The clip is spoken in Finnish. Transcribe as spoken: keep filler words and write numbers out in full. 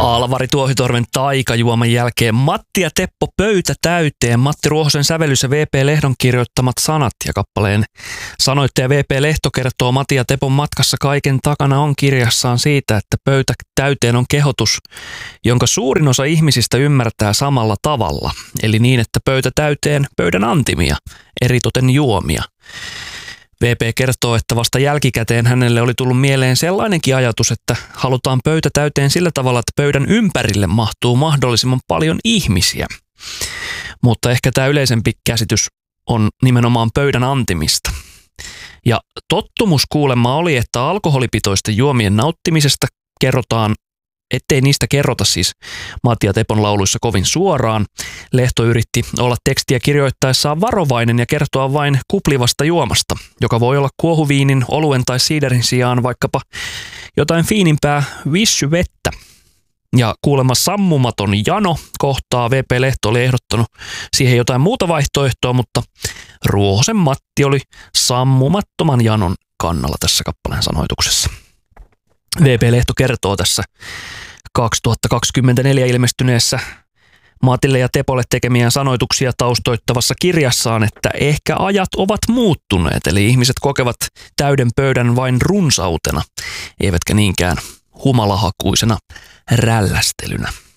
Alvari Tuohitorven taikajuoman jälkeen Matti ja Teppo pöytä täyteen. Matti Ruohosen sävellys ja V P Lehdon kirjoittamat sanat ja kappaleen sanoittaja V P Lehto kertoo Matti ja Tepon matkassa kaiken takana on kirjassaan siitä, että pöytä täyteen on kehotus, jonka suurin osa ihmisistä ymmärtää samalla tavalla. Eli niin, että pöytä täyteen pöydän antimia, eritoten juomia. V P kertoo, että vasta jälkikäteen hänelle oli tullut mieleen sellainenkin ajatus, että halutaan pöytä täyteen sillä tavalla, että pöydän ympärille mahtuu mahdollisimman paljon ihmisiä. Mutta ehkä tämä yleisempi käsitys on nimenomaan pöydän antimista. Ja tottumus kuulemma oli, että alkoholipitoisten juomien nauttimisesta kerrotaan, ettei niistä kerrota siis Matti ja Tepon lauluissa kovin suoraan. Lehto yritti olla tekstiä kirjoittaessaan varovainen ja kertoa vain kuplivasta juomasta, joka voi olla kuohuviinin, oluen tai siiderin sijaan vaikkapa jotain fiinimpää vissyvettä. Ja kuulemma sammumaton jano kohtaa V P Lehto oli ehdottanut siihen jotain muuta vaihtoehtoa, mutta Ruohosen Matti oli sammumattoman janon kannalla tässä kappaleen sanoituksessa. V P Lehto kertoo tässä kaksituhattakaksikymmentäneljä ilmestyneessä Matille ja Tepolle tekemiään sanoituksia taustoittavassa kirjassaan, että ehkä ajat ovat muuttuneet, eli ihmiset kokevat täyden pöydän vain runsautena, eivätkä niinkään humalahakuisena rällästelynä.